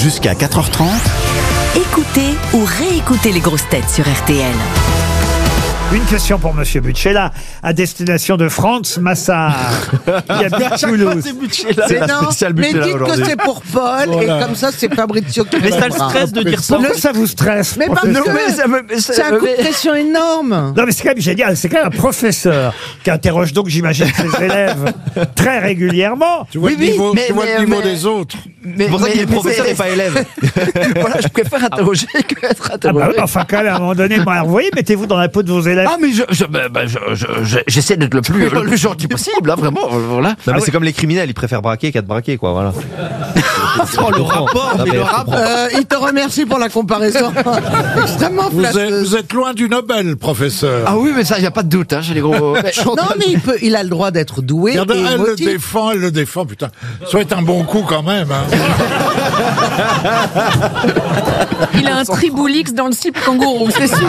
Jusqu'à 4h30. Écoutez ou réécoutez les grosses têtes sur RTL. Une question pour Monsieur Bucella, à destination de Franz Massard, qui habite Toulouse. C'est la non, spéciale mais Bucella dites que aujourd'hui. c'est pour Paul, et comme ça, c'est Fabrizio qui Mais ça le répondra. stresse de dire ça. Non, ça vous stresse. Mais parce professeur. que c'est un coup de pression énorme. Non, mais c'est quand même génial. C'est quand même un professeur qui interroge donc, j'imagine, ses élèves très régulièrement. Tu vois Oui, le niveau, oui, mais- tu vois le mais- niveau mais- des autres. C'est pour ça qu'il est professeur et pas élève. Voilà, je préfère interroger que être Ah bah interrogé. oui, enfin, quand même, à un moment donné, vous voyez, mettez-vous dans la peau de vos élèves. Ah, mais j'essaie d'être le plus gentil possible, hein, vraiment. Voilà. Non, mais c'est comme les criminels, ils préfèrent braquer qu'à te braquer, quoi, voilà. Le rapport, Il te remercie pour la comparaison. Extrêmement Vous flatteuse. êtes loin du Nobel, professeur. Ah oui, mais ça, il n'y a pas de doute, hein, j'ai les gros. Non, mais il a le droit d'être doué. Regardez, et elle le émotif. défend, putain. Ça va être un bon coup quand même. Hein. Il a un triboulix dans le slip kangourou, c'est sûr.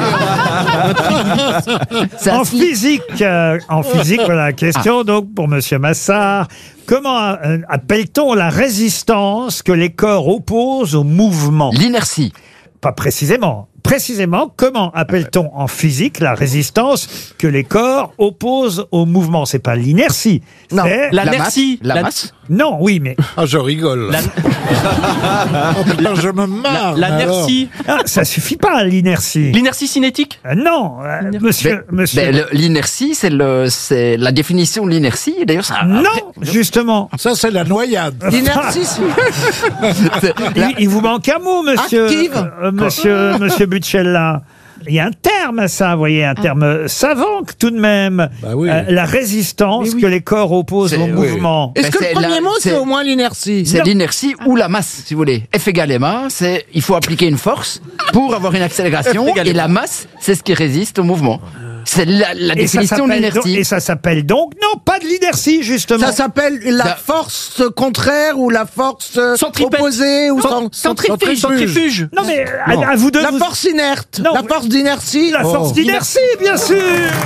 En physique, voilà la question donc pour Monsieur Massard. Comment appelle-t-on la résistance que les corps opposent au mouvement? L'inertie. Pas précisément. Précisément, comment appelle-t-on en physique la résistance que les corps opposent au mouvement? C'est pas l'inertie. Non, c'est l'inertie. La masse. Non, oui, mais Ah, je rigole. Oh, putain, je me marre. L'inertie. ça suffit pas l'inertie. L'inertie cinétique. Non, monsieur. L'inertie, c'est la définition de l'inertie. D'ailleurs, ça. Non, justement. Ça, c'est la noyade. L'inertie, Il vous manque un mot, monsieur. Active. Monsieur Bucella. Il y a un terme à ça, vous voyez, un terme savant tout de même. Bah oui. La résistance que les corps opposent au mouvement. Est-ce que le premier mot, c'est au moins l'inertie? C'est l'inertie ou la masse, si vous voulez. F égale ma, il faut appliquer une force pour avoir une accélération, et la masse, c'est ce qui résiste au mouvement. C'est la Et ça définition de s'appelle donc- l'inertie. Et ça s'appelle donc, non, pas de l'inertie, justement. Ça s'appelle la force contraire ou la force Centripète. opposée ou Centrifuge. Non, mais à vous deux. La vous- force inerte. Non, La force d'inertie. La force d'inertie, bien sûr.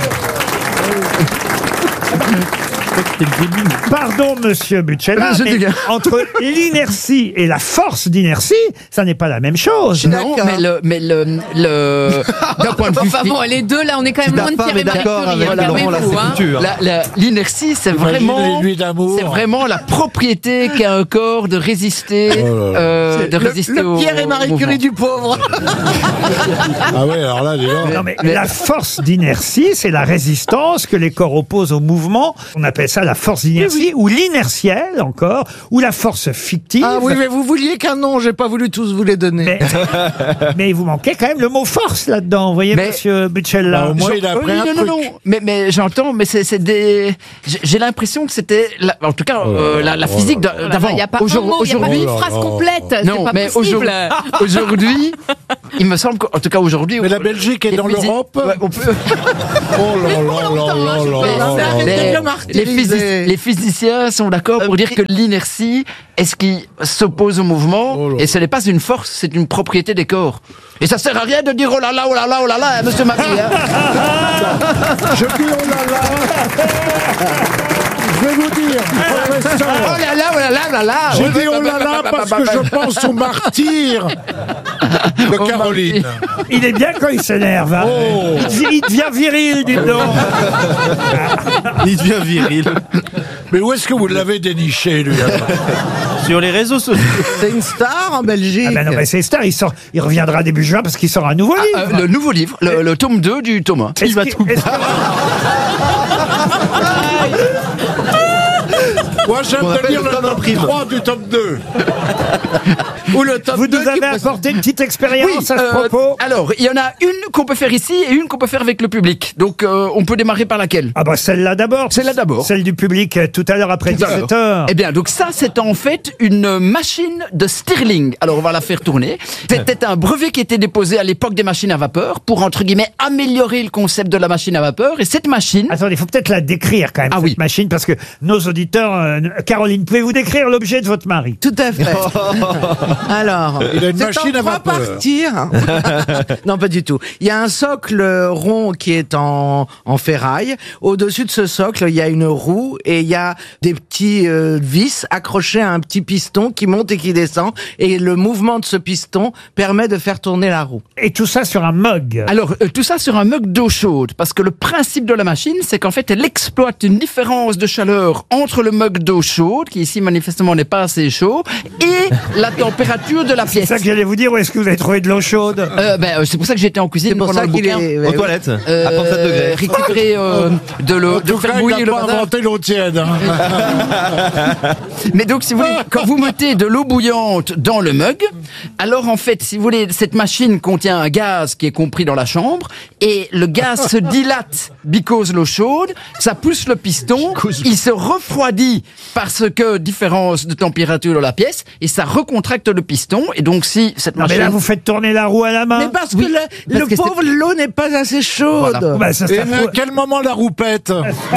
Pardon, monsieur Bucella, Je mais dis bien. entre l'inertie et la force d'inertie, ça n'est pas la même chose. Non, mais d'un point de vue Enfin bon, les deux, là, on est quand même loin de Pierre et Marie d'accord avec Curie. Laurent, là, Calmez-vous, c'est foutu. l'inertie, c'est Imaginez vraiment, les nuits d'amour. c'est vraiment la propriété qu'a un corps de résister, au Pierre et Marie mouvement. Curie du pauvre. Ah ouais, alors là, dis donc. Non, mais la force d'inertie, c'est la résistance que les corps opposent au mouvement. On appelle ça la force d'inertie, ou l'inertielle encore, ou la force fictive. Ah oui, mais vous vouliez qu'un nom, j'ai pas voulu tous vous les donner. Mais vous manquez quand même le mot force là-dedans, vous voyez, Mais- monsieur Bucella. Bah, au moins, il a appris un non, truc. non, mais j'entends, mais c'est des. J'ai l'impression que c'était, en tout cas, la physique d'avant. Il n'y a pas un mot, il n'y a pas une phrase complète. Non, C'est pas mais possible. aujourd'hui, il me semble qu'en tout cas aujourd'hui. Mais la Belgique est les dans physiques- l'Europe. Ouais, on peut. Oh là là là là là là. Arrêtez de le martyriser. Les physiciens sont d'accord pour dire que l'inertie est ce qui s'oppose au mouvement, Oh là. et ce n'est pas une force, c'est une propriété des corps. Et ça sert à rien de dire oh là là, hein, monsieur Marie. Hein. Je dis oh là là. Je vais vous dire, professeur. Oh là là. J'ai dit oh là là parce que je pense au martyr de Caroline. Il est bien quand il s'énerve. Hein. Oh. Il devient viril, dis donc. Il devient viril. Mais où est-ce que vous l'avez déniché, lui alors Sur les réseaux sociaux. C'est une star en Belgique. Ah ben non, mais c'est star, il reviendra début juin parce qu'il sort un nouveau livre. Le nouveau livre, le tome 2 du tome 1. Est-ce qu'il- Moi, j'aime On de appelle lire le le tome tome prime. 3 du tome 2. Ou le top Vous 2 nous avez apporté une petite expérience à ce propos. Alors, il y en a une qu'on peut faire ici et une qu'on peut faire avec le public. Donc, on peut démarrer par laquelle? Ah bah celle-là d'abord. Celle-là d'abord. Celle du public tout à l'heure après 17h. Eh bien, donc ça, c'est en fait une machine de Stirling. Alors, on va la faire tourner. C'était un brevet qui était déposé à l'époque des machines à vapeur pour, entre guillemets, améliorer le concept de la machine à vapeur. Et cette machine... Attendez, il faut peut-être la décrire quand même, Ah cette oui. machine, parce que nos auditeurs Caroline, pouvez-vous décrire l'objet de votre mari? Tout à fait. Alors, Il a une c'est machine en à 3 vapeur. parties. Non, pas du tout. Il y a un socle rond qui est en ferraille. Au-dessus de ce socle, il y a une roue et il y a des petits vis accrochés à un petit piston qui monte et qui descend. Et le mouvement de ce piston permet de faire tourner la roue. Et tout ça sur un mug. Alors, tout ça sur un mug d'eau chaude, parce que le principe de la machine, c'est qu'en fait, elle exploite une différence de chaleur entre le mug d'eau chaude, qui ici manifestement n'est pas assez chaud, et la température de la C'est pièce. ça que j'allais vous dire, où est-ce que vous avez trouvé de l'eau chaude? C'est pour ça que j'étais en cuisine C'est pour pendant ça le qu'il bouquin. est... Aux toilettes, à 37 degrés. Récupérer de l'eau, En de tout faire cas, il bouillir n'a le pas matin. inventé l'eau tiède. Mais donc, si vous voulez, quand vous mettez de l'eau bouillante dans le mug, alors en fait, si vous voulez, cette machine contient un gaz qui est compris dans la chambre, et le gaz se dilate because l'eau chaude, ça pousse le piston, il se refroidit parce que différence de température dans la pièce, et ça recontracte le piston, et donc si cette Non, mais machine... là, vous faites tourner la roue à la main. Mais parce Oui, que parce que pauvre, l'eau n'est pas assez chaude. Voilà. Bah, ça, Et ça à faut- quel moment la roupette?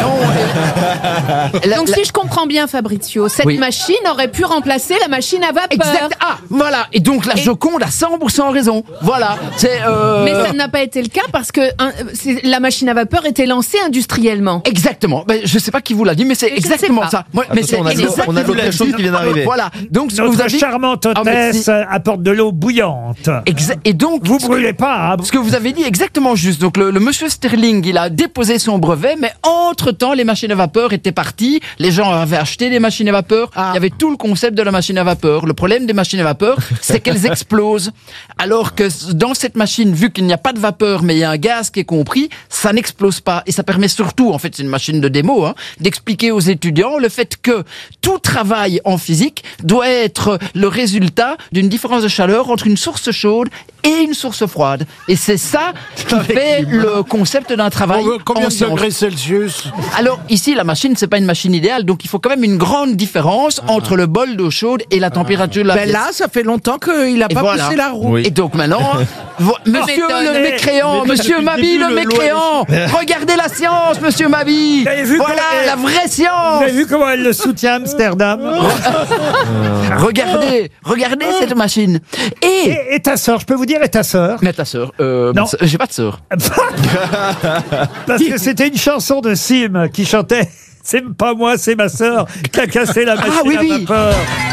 Donc si je comprends bien, Fabrizio, cette Oui. machine aurait pu remplacer la machine à vapeur. Exact. Ah, voilà. Et donc la Joconde a 100% raison. Voilà. C'est. Mais ça n'a pas été le cas parce que la machine à vapeur était lancée industriellement. Exactement. Ben, je sais pas qui vous l'a dit, mais c'est Je sais exactement pas. ça. Moi, mais c'est Attention, on a exactement de l'eau très chaude qui vient d'arriver. Voilà. Donc ce que Notre vous avez dit- charmante Ah, mais hôtesse si. apporte de l'eau bouillante. Et donc Vous brûlez pas, hein. ce que vous avez dit exactement juste. Donc le monsieur Sterling, il a déposé son brevet, mais entre-temps, les machines à vapeur étaient parties. Les gens avaient acheté des machines à vapeur. Il y avait tout le concept de la machine à vapeur. Le problème des machines à vapeur, c'est qu'elles explosent. Alors que dans cette machine, vu qu'il n'y a pas de vapeur, mais il y a un gaz qui est compris, ça n'explose pas. Et ça permet surtout, en fait, c'est une machine de démo, hein, d'expliquer aux étudiants le fait que tout travail en physique doit être le résultat d'une différence de chaleur entre une source chaude et une source froide. Et c'est ça qui fait le concept d'un travail Combien en de sciences. degrés Celsius? Alors ici, la machine, c'est pas une machine idéale, donc il faut quand même une grande différence entre le bol d'eau chaude et la température de la Ben pièce. là, ça fait longtemps qu'il n'a Et pas voilà. poussé la roue. Oui. Et donc maintenant, monsieur le mécréant, monsieur Mabi le mécréant, regardez la science, monsieur Mabi. Vous avez vu Voilà comment- la vraie Vous science. avez vu comment elle le soutient, Amsterdam? Regardez cette machine. Et ta sœur, je peux vous dire, et ta sœur? Mais ta sœur, Non. j'ai pas de sœur. Parce que c'était une chanson de Sim qui chantait « C'est pas moi, c'est ma sœur qui a cassé la machine oui, à oui. vapeur ».